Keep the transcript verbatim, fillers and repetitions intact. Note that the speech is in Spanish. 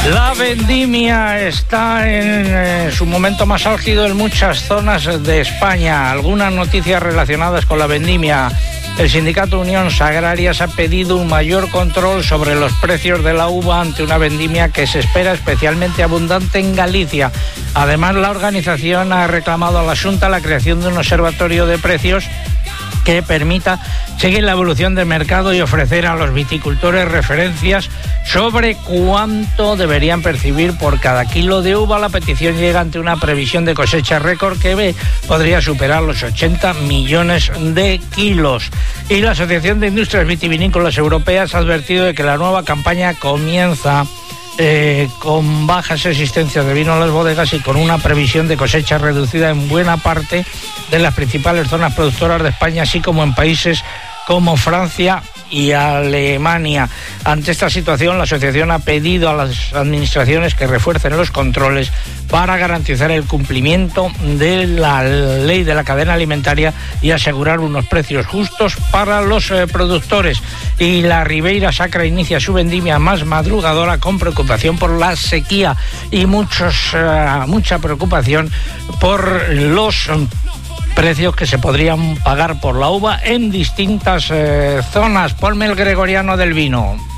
La vendimia está en eh, su momento más álgido en muchas zonas de España. Algunas noticias relacionadas con la vendimia. El sindicato Unión Agrarias ha pedido un mayor control sobre los precios de la uva ante una vendimia que se espera especialmente abundante en Galicia. Además, la organización ha reclamado a la Xunta la creación de un observatorio de precios que permita seguir la evolución del mercado y ofrecer a los viticultores referencias sobre cuánto deberían percibir por cada kilo de uva. La petición llega ante una previsión de cosecha récord que podría superar los ochenta millones de kilos. Y la Asociación de Industrias Vitivinícolas Europeas ha advertido de que la nueva campaña comienza Eh, con bajas existencias de vino en las bodegas y con una previsión de cosecha reducida en buena parte de las principales zonas productoras de España, así como en países como Francia y Alemania. Ante esta situación, la asociación ha pedido a las administraciones que refuercen los controles para garantizar el cumplimiento de la ley de la cadena alimentaria y asegurar unos precios justos para los eh, productores. Y la Ribeira Sacra inicia su vendimia más madrugadora con preocupación por la sequía y muchos, eh, mucha preocupación por los precios que se podrían pagar por la uva en distintas eh, zonas. Ponme el gregoriano del vino.